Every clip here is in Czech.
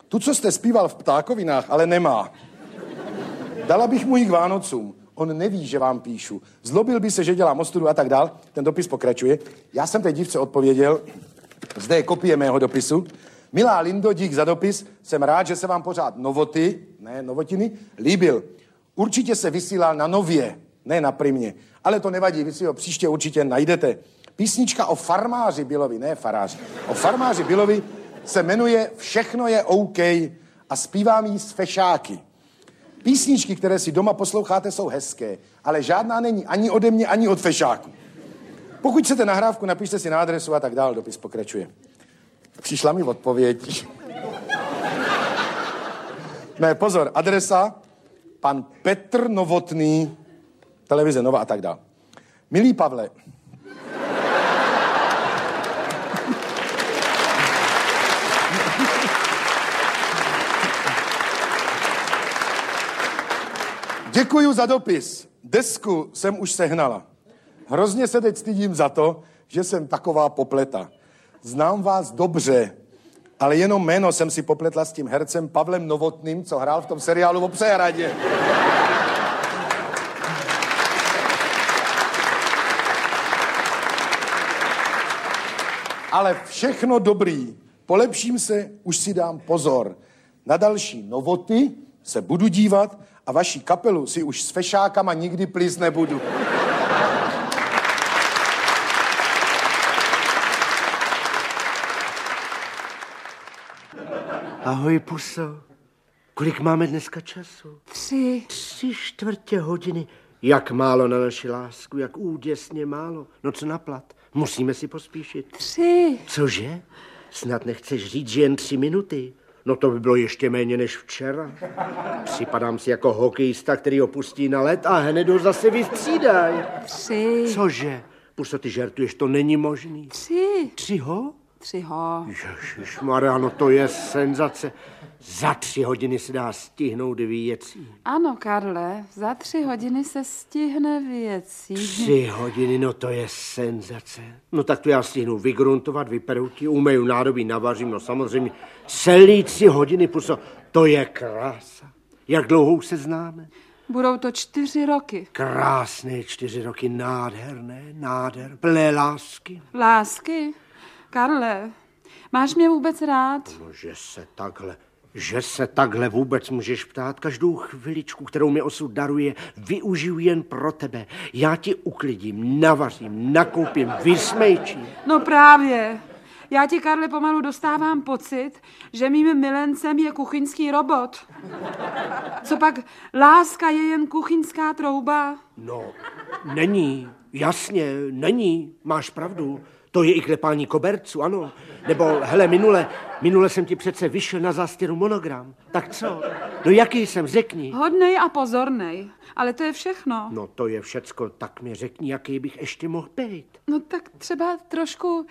Tu, co jste zpíval v Ptákovinách, ale nemá. Dala bych mu ji k Vánocům. On neví, že vám píšu. Zlobil by se, že dělám ostudu a tak dál. Ten dopis pokračuje. Já jsem té dívce odpověděl, zde je kopie mého dopisu. Milá Lindo, dík za dopis. Jsem rád, že se vám pořád novotiny, líbil. Určitě se vysílal na Nově, ne na Primě. Ale to nevadí, vy si ho příště určitě najdete. Písnička o farmáři Bilovi, ne faráři, o farmáři Bilovi se jmenuje Všechno je OK a zpívám jí s fešáky. Písničky, které si doma posloucháte, jsou hezké, ale žádná není ani ode mě, ani od fešáku. Pokud chcete nahrávku, napište si na adresu a tak dál. Dopis pokračuje. Přišla mi odpověď. Ne, pozor, adresa pan Petr Novotný, televize Nova a tak dál. Milý Pavle, děkuju za dopis. Desku jsem už sehnala. Hrozně se teď stydím za to, že jsem taková popleta. Znám vás dobře, ale jenom jméno jsem si popletla s tím hercem Pavlem Novotným, co hrál v tom seriálu o Přehradě. Ale všechno dobrý. Polepším se, už si dám pozor. Na další novoty se budu dívat a vaši kapelu si už s fešákama nikdy plíst nebudu. Ahoj, puso. Kolik máme dneska času? 3. 3/4 hodiny. Jak málo na naši lásku, jak úděsně málo. No co na plat? Musíme si pospíšit. 3. Cože? Snad nechceš říct, že jen 3 minuty? No to by bylo ještě méně než včera. Připadám si jako hokejista, který opustí na led a hned ho zase vystřídají. 3. Cože? Puso, ty žertuješ, to není možný. 3. 3 3. Ježišmarja, no to je senzace. Za 3 hodiny se dá stihnout věcí. Ano, Karle, za 3 hodiny se stihne věcí. 3 hodiny, no to je senzace. No tak to já stihnu vygruntovat, vyperouti, umeju nádobí, navařím, no samozřejmě. Celý 3 hodiny, puso, to je krása. Jak dlouho už se známe? Budou to 4 roky. Krásné 4 roky, nádher, plné lásky. Lásky? Karle, máš mě vůbec rád? No, že se takhle vůbec můžeš ptát. Každou chviličku, kterou mi osud daruje, využiju jen pro tebe. Já ti uklidím, navařím, nakoupím, vysmejčím. No právě. Já ti, Karle, pomalu dostávám pocit, že mým milencem je kuchyňský robot. Co pak, láska je jen kuchyňská trouba? No, není, jasně, není, máš pravdu. To je i klepání koberců, ano. Nebo, hele, minule jsem ti přece vyšel na zástěru monogram. Tak co? No jaký jsem, řekni. Hodnej a pozornej, ale to je všechno. No to je všecko, tak mi řekni, jaký bych ještě mohl být. No tak třeba trošku,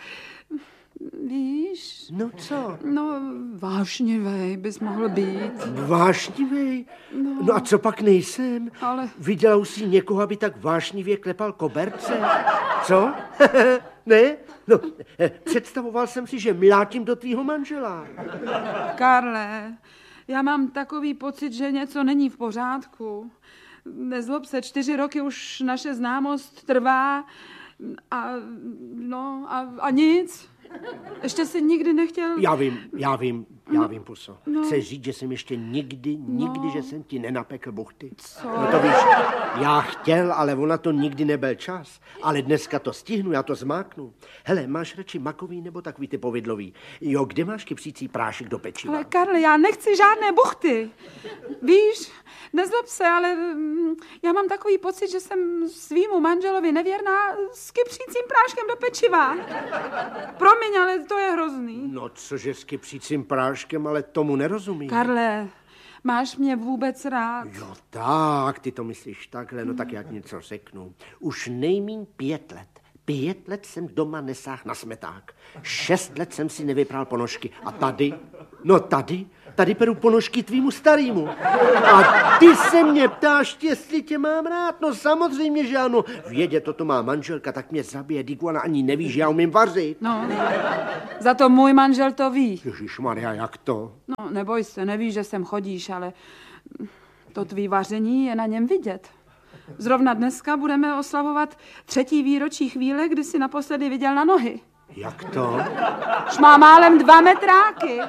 víš? No co? No vášnivej bys mohl být. Vášnivej? No a co pak nejsem? Ale... Viděla jsi někoho, aby tak vášnivě klepal koberce? Co? Ne? No, představoval jsem si, že mlátím do tvýho manžela. Karle, já mám takový pocit, že něco není v pořádku. Nezlob se, 4 roky už naše známost trvá a nic. Ještě jsi nikdy nechtěl... Já vím, puso. No. Chceš říct, že jsem ještě nikdy, že jsem ti nenapekl buchty? Co? No to víš, já chtěl, ale ona to nikdy nebyl čas. Ale dneska to stihnu, já to zmáknu. Hele, máš radši makový nebo takový ty povidlový? Jo, kde máš kypřící prášek do pečiva? Ale Karle, já nechci žádné buchty. Víš, nezlob se, ale já mám takový pocit, že jsem svýmu manželovi nevěrná s kypřícím práškem do pečiva. Promiň, ale to je hrozný. No, cože s kypřícím práškem, ale tomu nerozumím. Karle, máš mě vůbec rád? Jo, tak, ty to myslíš takhle, no tak já ti něco řeknu. Už nejmíň 5 let. 5 let jsem doma nesáhl na smeták. 6 let jsem si nevypral ponožky. A tady, tady peru ponožky tvýmu starýmu. A ty se mě ptáš, jestli tě mám rád? No samozřejmě, že ano. Vědě, toto má manželka, tak mě zabije, ona ani neví, že já umím vařit. No, za to můj manžel to ví. Ježišmarja, jak to? No, neboj se, neví, že sem chodíš, ale to tvý vaření je na něm vidět. Zrovna dneska budeme oslavovat 3. výročí chvíle, kdy jsi naposledy viděl na nohy. Jak to? Už má málem 2 metráky.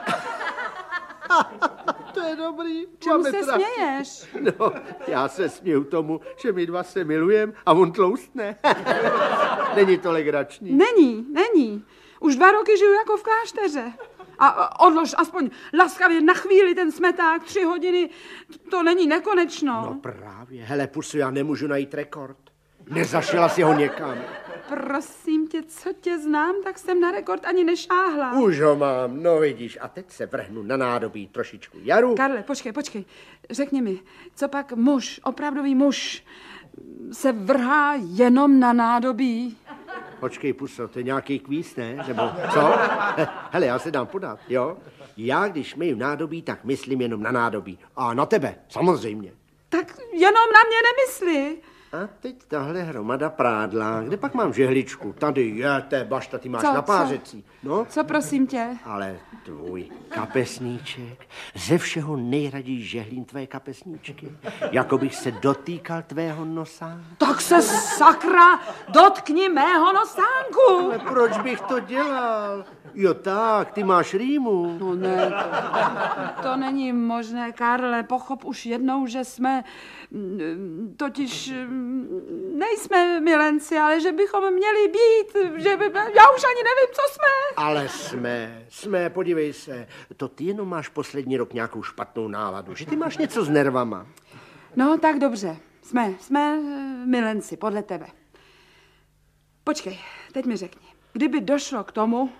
To je dobrý. Čemu se směješ? No, já se směju tomu, že my dva se milujeme a on tloustne. Není to legrační. Není. Už 2 roky žiju jako v klášteře. A odlož aspoň laskavě na chvíli ten smeták, 3 hodiny, to není nekonečno. No právě, hele, pusu, já nemůžu najít rekord. Nezašila si ho někam. Prosím tě, co tě znám, tak jsem na rekord ani nešáhla. Už ho mám, no vidíš, a teď se vrhnu na nádobí trošičku jaru. Karle, počkej, řekni mi, co pak muž, opravdový muž, se vrhá jenom na nádobí? Počkej, puso, to je nějaký kvíz, ne? Nebo co? Hele, já se dám podat, jo? Já, když myju nádobí, tak myslím jenom na nádobí. A na tebe, samozřejmě. Tak jenom na mě nemysli. A teď tahle hromada prádla. Kde pak mám žehličku? Tady je, té bašta, ty máš co, na pářecí. No? Co prosím tě? Ale tvůj kapesníček, ze všeho nejraději žehlím tvé kapesníčky. Jako bych se dotýkal tvého nosánku. Tak se sakra dotkni mého nosánku. Ale proč bych to dělal? Jo tak, ty máš rýmu. No ne, to není možné, Karle, pochop už jednou, že jsme, totiž nejsme milenci, ale že bychom měli být, že by, já už ani nevím, co jsme. Ale jsme, podívej se, to ty jenom máš poslední rok nějakou špatnou náladu, že ty máš něco s nervama. No tak dobře, jsme milenci, podle tebe. Počkej, teď mi řekni, kdyby došlo k tomu,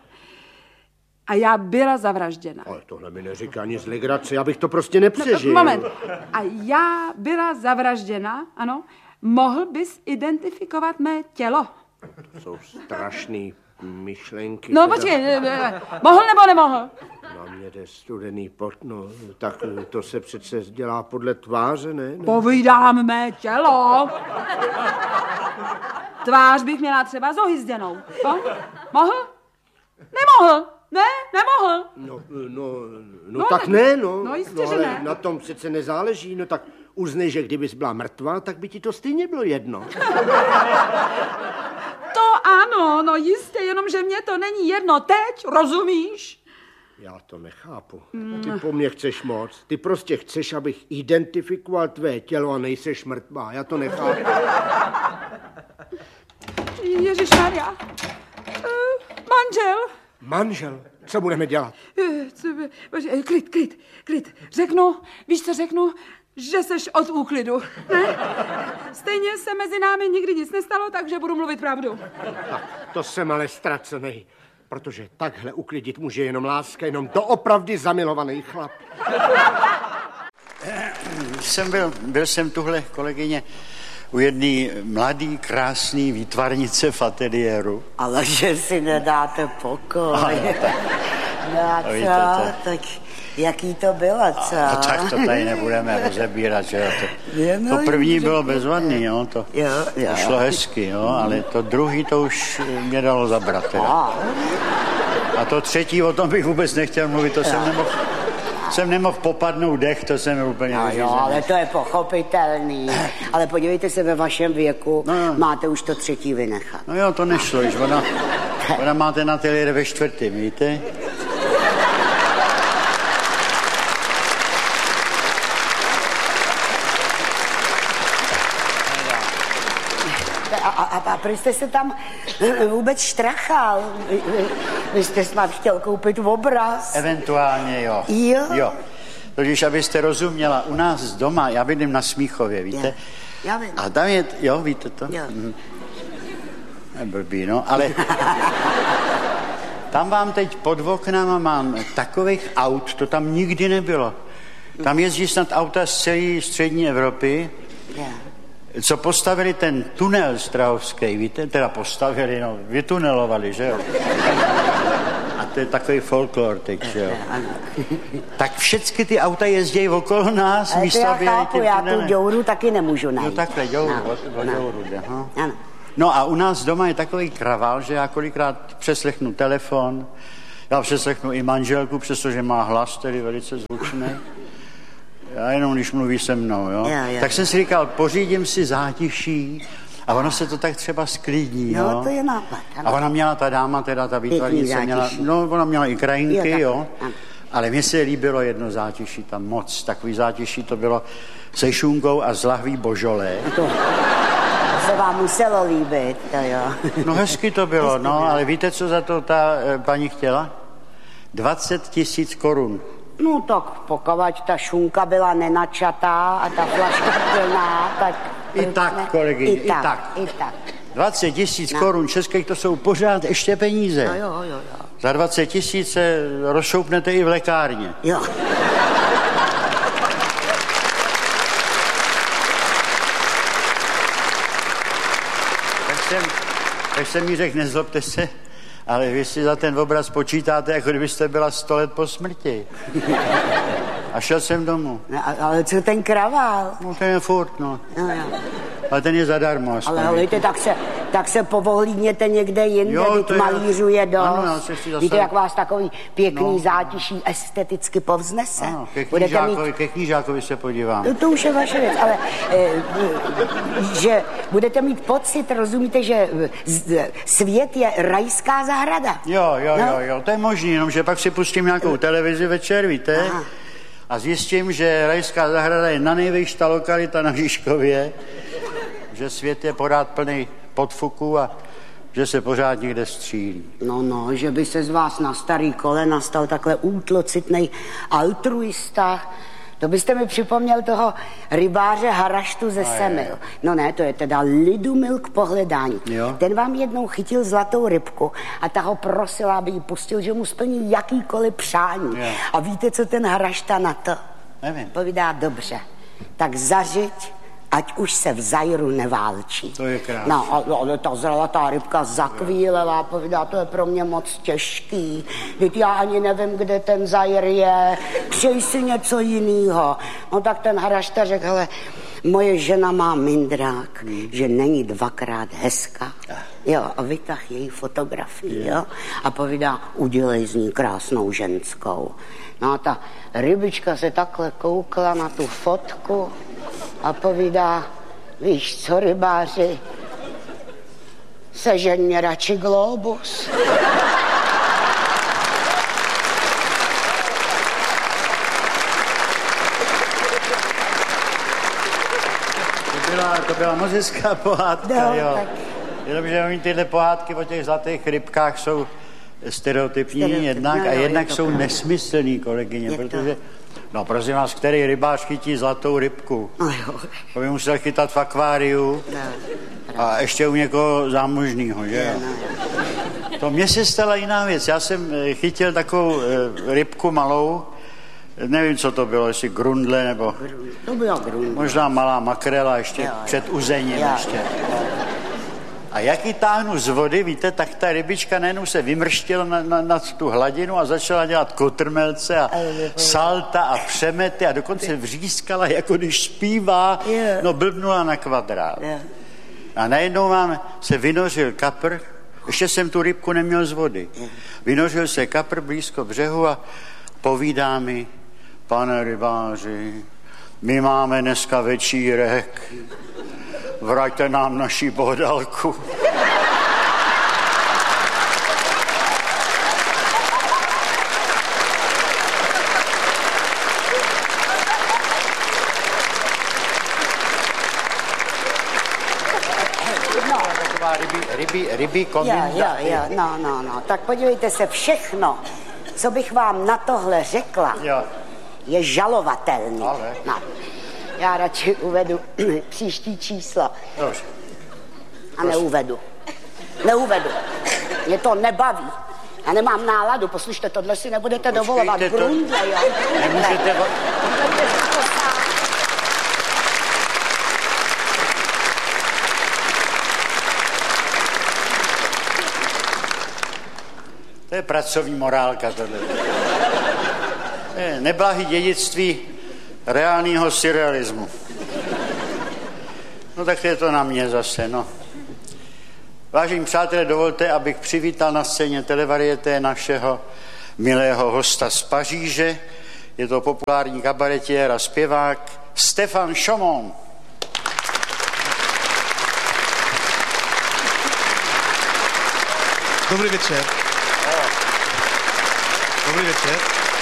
a já byla zavražděna. Ale tohle mi neříká nic legrace, já bych to prostě nepřežil. No, moment. A já byla zavražděna, ano. Mohl bys identifikovat mé tělo? To jsou strašný myšlenky. No počkej, mohl nebo nemohl? Na mě jde studený pot, no. Tak to se přece dělá podle tváře, ne? Povídám mé tělo. Tvář bych měla třeba zohyzděnou. Mohl? Nemohl. Ne, nemohl. No tak ne, no. No jistě, že ale ne. Na tom přece nezáleží, no tak uznej, že kdybys byla mrtvá, tak by ti to stejně bylo jedno. To ano, no jistě, jenomže mě to není jedno teď, rozumíš? Já to nechápu. Ty po mně chceš moc. Ty prostě chceš, abych identifikoval tvé tělo a nejseš mrtvá. Já to nechápu. Ježišmarja. Manžel. Manžel? Co budeme dělat? Klid. Víš, co řeknu? Že seš od úklidu. Ne? Stejně se mezi námi nikdy nic nestalo, takže budu mluvit pravdu. Tak, to jsem ale ztracený, protože takhle uklidit může jenom láska, jenom doopravdy zamilovaný chlap. Byl jsem tuhle, kolegyně, u jedné mladý, krásný výtvarnice v ateliéru. Ale že si nedáte pokoj. No a co? Tak jaký to bylo, co? No, tak to tady nebudeme rozebírat, že jo. To první bylo bezvadný, jo. To šlo hezky, jo, ale to druhý to už mě dalo zabrat, teda. A to třetí, o tom bych vůbec nechtěl mluvit, to jsem nemohl popadnout dech, to jsem úplně vyřízený. Jo, ale to je pochopitelný. Ale podívejte se, ve vašem věku máte už to třetí vynechat. No jo, to nešlo, již ona má ten ateliér ve 4., víte? A proč jste se tam vůbec štrachal? Vy jste snad chtěl koupit obraz. Eventuálně jo. Jo. Totiž, abyste rozuměla, u nás doma, já bydlím na Smíchově, víte? Já vím. A tam je, jo, víte to? Jo. Je blbý, no, ale tam vám teď pod oknama mám takových aut, to tam nikdy nebylo. Tam jezdí snad auta z celé střední Evropy, co postavili ten tunel strahovský, víte? Teda postavili, no, vytunelovali, že jo? A to je takový folklor teď, že jo. Tak všechny ty auta jezdí okolo nás, ale místo, aby já chápu, já tu děuru taky nemůžu najít. No takhle, děuru, ano. No a u nás doma je takový kravál, že já kolikrát přeslechnu telefon, já přeslechnu i manželku, přestože má hlas, tedy velice zvučný. Já jenom, když mluví se mnou, jo. Tak jsem si říkal, pořídím si zátiší a ono se to tak třeba sklidní, jo. No, to je nápad. A ona měla, ta dáma, teda ta výtvarnice, ona měla i krajinky, jo. Ale mně se líbilo jedno zátiší tam moc. Takový zátiší to bylo se šunkou a z lahví božolé. To se vám muselo líbit, to jo. No hezky to bylo, no, ale víte, co za to ta paní chtěla? 20 000 korun. No tak pokud ta šunka byla nenačatá a ta flaška plná, tak... I tak, kolegyně, i tak. 20 000 korun českých, to jsou pořád ještě peníze. Jo. Za 20 000 se rozšoupnete i v lékárně. Jo. Tak jsem jí řekl, nezlobte se, ale vy si za ten obraz počítáte, jako kdybyste byla 100 let po smrti. A šel jsem domů. No, ale co ten kravál? No ten je furt, no. Ale ten je zadarmo aspoň. Ale hejte, tak se povohlídněte někde jinde, teď malířuje dost. Ano, víte, jak vás takový pěkný zátiší esteticky povznese? Ano, ke knížákovi se podívám. To už je vaše věc, ale že budete mít pocit, rozumíte, že svět je rajská zahrada. Jo, to je možný, jenomže pak si pustím nějakou televizi večer, víte? Aha. A zjistím, že rajská zahrada je na nejvyšší ta lokalita na Žižkově, že svět je pořád plný podfuků a že se pořád někde střílí. No, že by se z vás na starý kolena stal takhle útlocitnej altruista. To byste mi připomněl toho rybáře Haraštu ze Semil. No ne, to je teda Lidumil k pohledání. Jo. Ten vám jednou chytil zlatou rybku a ta ho prosila, aby ji pustil, že mu splní jakýkoliv přání. Jo. A víte, co ten Harašta na to? Nevím. Povídá, dobře, tak zařiď, ať už se v Zajru neválčí. To je krásné. No, ale ta zlatá rybka zakvílela, povídá, to je pro mě moc těžký. Teď já ani nevím, kde ten Zajr je. Přej si něco jinýho. No tak ten Harašta řekl, hele, moje žena má mindrák, že není dvakrát hezká. Jo, a vytah její fotografii, jo. A povídá, udělej z ní krásnou ženskou. No a ta rybička se takhle koukla na tu fotku a povídá, víš co, rybáři, sežeň mě radši globus. To byla moc hezká pohádka, jo. Tak. Jenomže oni tyhle pohádky o těch zlatých rybkách jsou stereotypní jednak a jednak jsou nesmyslný, kolegyně, protože... No prosím vás, který rybář chytí zlatou rybku? To by musel chytat v akváriu a ještě u někoho zámožnýho, že jo? To mně se stala jiná věc. Já jsem chytil takovou rybku malou, nevím, co to bylo, jestli grundle nebo... To byla grundle. Možná malá makrela ještě před uzením ještě. A jak ji táhnu z vody, víte, tak ta rybička najednou se vymrštila na tu hladinu a začala dělat kotrmelce a salta a přemety a dokonce vřískala, jako když zpívá, no blbnula na kvadrát. A najednou vám se vynořil kapr, ještě jsem tu rybku neměl z vody. Vynořil se kapr blízko břehu a povídá mi, pane rybáři, my máme dneska večírek, vraťte nám naši bohdalku. Taková rybí kominda. No. Tak podívejte se, všechno, co bych vám na tohle řekla, je žalovatelný. No. Já radši uvedu příští číslo. Dobře. A neuvedu. Mě to nebaví. Já nemám náladu. Poslyšte, tohle si nebudete dovolovat. Grundle, jo. Nemůžete... To To je pracovní morálka tohle. Neblahý dědictví reálného surrealismu. No tak je to na mě zase, no. Vážení přátelé, dovolte, abych přivítal na scéně Televarieté našeho milého hosta z Paříže. Je to populární kabaretiér a zpěvák Stéphane Chaumont. Dobrý večer. Dobrý večer.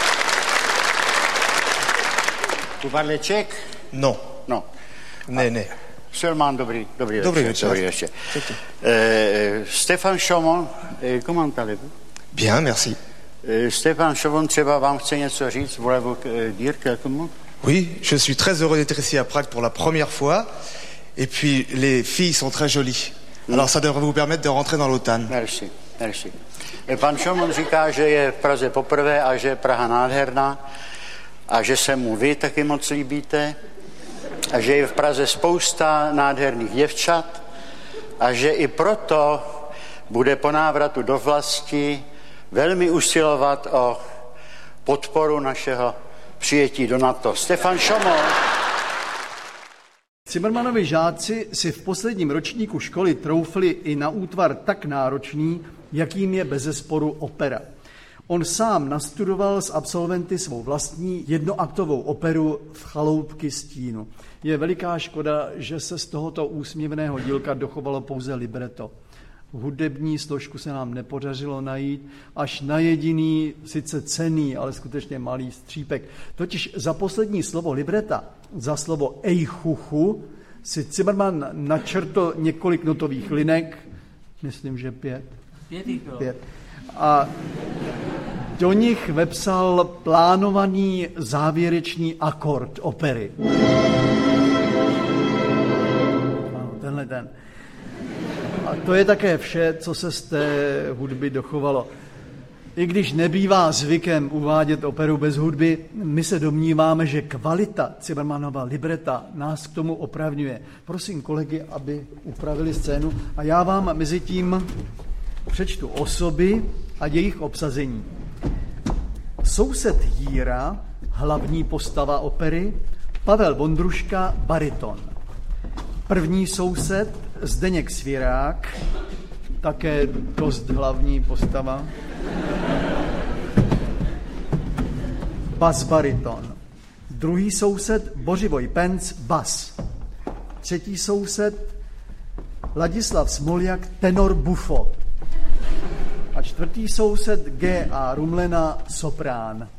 Tu parle ček? No. No. Ne. Seulement dobrý večer. Dobrý večer. Stéphane Chaumont, comment allez-vous? Bien, merci. Stéphane Chaumont třeba vám chce něco říct? Voulez-vous dire quelques mots? Oui, je suis très heureux d'être ici à Prague pour la première fois. Et puis, les filles sont très jolies. Alors, ça devrait vous permettre de rentrer dans l'OTAN. Merci. Pan Chaumont říká, že je v Praze poprvé a že je Praha nádherná a že se mu vy taky moc líbíte a že je v Praze spousta nádherných děvčat a že i proto bude po návratu do vlasti velmi usilovat o podporu našeho přijetí do NATO. Stéphane Chaumont. Cimrmanovi žáci si v posledním ročníku školy troufli i na útvar tak náročný, jakým je bezesporu opera. On sám nastudoval s absolventy svou vlastní jednoaktovou operu V chaloupky stínu. Je veliká škoda, že se z tohoto úsměvného dílka dochovalo pouze libreto. Hudební složku se nám nepodařilo najít, až na jediný, sice cenný, ale skutečně malý střípek. Totiž za poslední slovo libreta, za slovo ejchuchu, si Zimmermann načrtl několik notových linek, myslím, že 5. 5. A do nich vepsal plánovaný závěrečný akord opery. Ano, tenhle ten. A to je také vše, co se z té hudby dochovalo. I když nebývá zvykem uvádět operu bez hudby, my se domníváme, že kvalita Zimmermannova libreta nás k tomu opravňuje. Prosím kolegy, aby upravili scénu a já vám mezi tím přečtu osoby a jejich obsazení. Soused Jíra, hlavní postava opery, Pavel Vondruška, bariton. První soused Zdeněk Svěrák, také dost hlavní postava, bas bariton. Druhý soused Bořivoj Penc, bas. Třetí soused Ladislav Smoljak, tenor bufo. A čtvrtý soused G.A. Rumlena, soprán.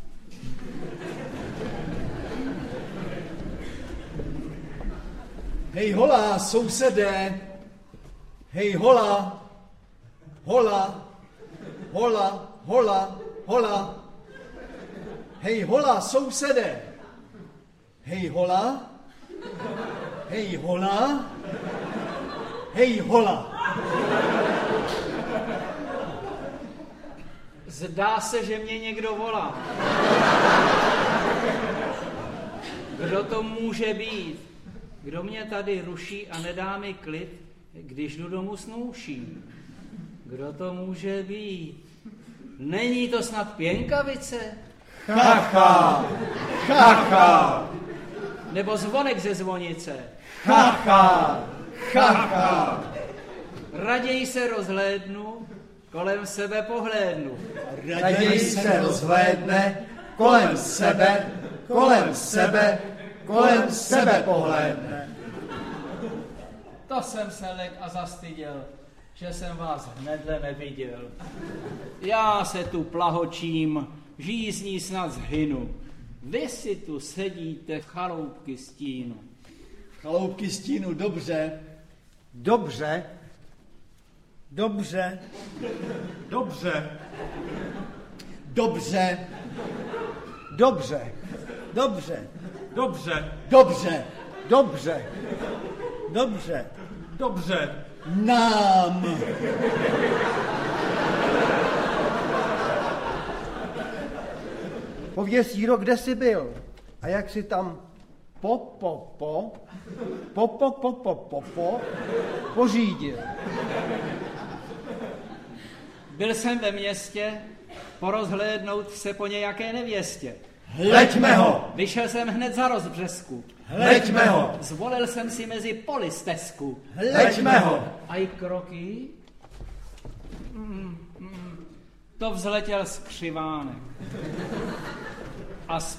Hej hola, sousedé, hej hola, hola, hola, hola, hola. Hej hola, sousedé, hej hola, hej hola, hej hola. Zdá se, že mě někdo volá. Kdo to může být? Kdo mě tady ruší a nedá mi klid, když jdu domů s nouší? Kdo to může být? Není to snad Pěnkavice? Chacha, chacha. Nebo zvonek ze zvonice? Chacha, chacha. Raději se rozhlédnu, kolem sebe pohlédnu. Raději se rozhlédne, kolem sebe, kolem sebe, kolem sebe pohlédne. To jsem se lek a zastyděl, že jsem vás hnedle neviděl. Já se tu plahočím, žízní snad zhynu. Vy si tu sedíte v chaloupky stínu. Chaloupky stínu, dobře. Dobře. Dobře. Dobře. Dobře. Dobře. Dobře. Dobře. Dobře. Dobře. Dobře. Dobře. Nám. Pověz, Jiro, kde jsi byl? A jak jsi tam pořídil? Byl jsem ve městě porozhlédnout se po nějaké nevěstě. Hleďme ho! Vyšel jsem hned za rozbřesku. Hleďme ho! Zvolil jsem si mezi poli stezku. Hleďme ho! A i kroky? To vzletěl skřivánek. A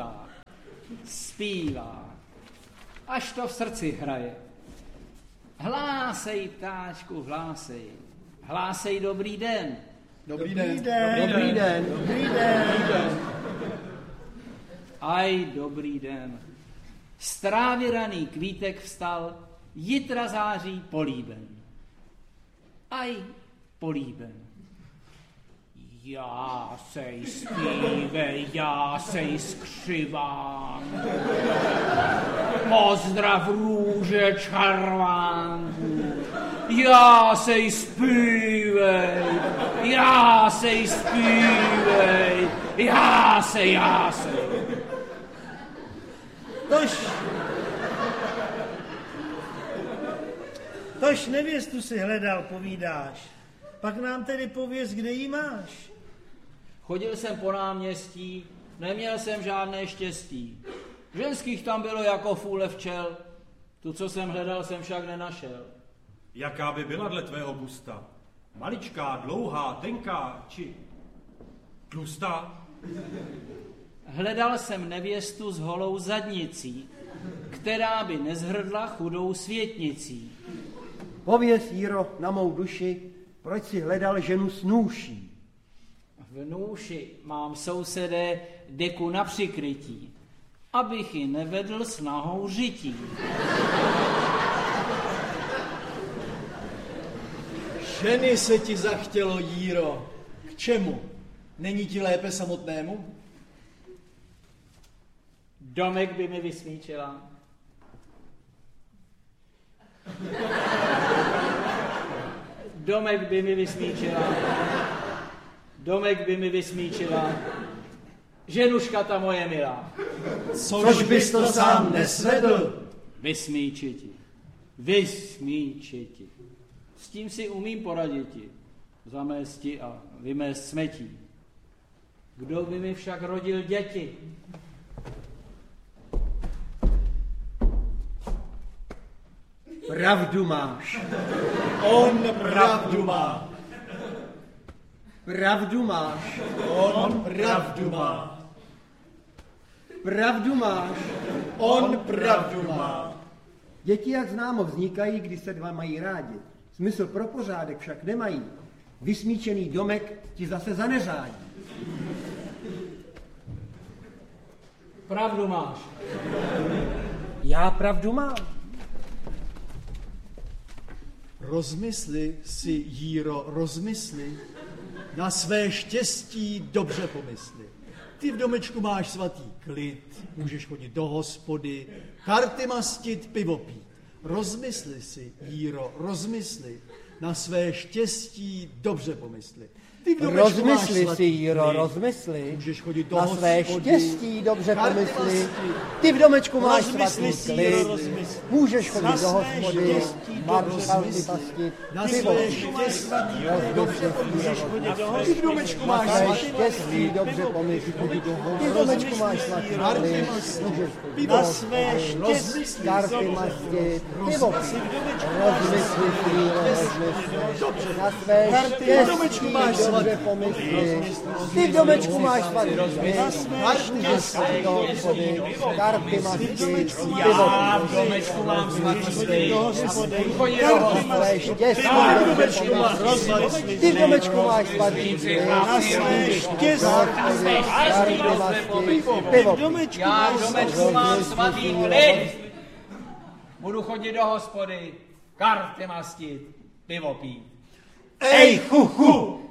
zpívá, až to v srdci hraje. Hlásej, ptáčku, hlásej dobrý den. Dobrý den. Aj dobrý den. Z trávy raný kvítek vstal, jitra září políben. Aj políben. Já sej zpívej, já sej skřiván. Pozdrav růže čarvánku. Já sej zpívej, já sej. Tož nevěstu si hledal, povídáš. Pak nám tedy pověz, kde jí máš. Chodil jsem po náměstí, neměl jsem žádné štěstí. Ženských tam bylo jako fůle včel, tu, co jsem hledal, jsem však nenašel. Jaká by byla dle tvého gusta? Maličká, dlouhá, tenká, či tlustá? Hledal jsem nevěstu s holou zadnicí, která by nezhrdla chudou světnicí. Pověz, Jiro, na mou duši, proč si hledal ženu s nůší? V nůši mám, sousedé, deku na přikrytí, abych ji nevedl s nahou řití. Ženy se ti zachtělo, Jíro. K čemu? Není ti lépe samotnému? Domek by mi vysmíčila. Domek by mi vysmíčila. Ženuška ta moje milá. Což bys to sám nesvedl? Vysmíčiti. S tím si umím poraditi. Zamésti a vymést smetí. Kdo by mi však rodil děti? Pravdu máš. On pravdu má. Pravdu máš. On pravdu má. Pravdu máš. On pravdu má. Děti, jak známo, vznikají, když se dva mají rádi. Smysl pro pořádek však nemají. Vysmíčený domek ti zase zaneřádí. Pravdu máš. Já pravdu mám. Rozmysli si, Jíro, rozmysli. Na své štěstí dobře pomysli. Ty v domečku máš svatý klid, můžeš chodit do hospody, karty mastit, pivo pít. Rozmysli si, Jíro, rozmysli. Na své štěstí dobře pomysli. Ty v domečku máš svatý Jíro, rozmysli. Můžeš chodit do na hospody. své štěstí dobře pomysli. Ty v domečku máš svatý klid. Můžeš chodit do hospody. Karty mastit. Na své štěstí dobře pomysli. Ty v domečku máš svatý štěstí dobře pomysli. Ty v domečku máš svatý klid. Můžeš chodit do hospody. Karty mastit. Pivo pít. Rozmysli si, na své štěstí dobře pomysli. Ty v domečku máš svatý klid. Karty do hospody. Karty mastit. Pivo pít. V domečku mám svatý klid. Ty v domečku máš svatý klid. Já v domečku mám svatý klid. Budu chodit do hospody, karty mastit, pivo pít. Ej, chuchu!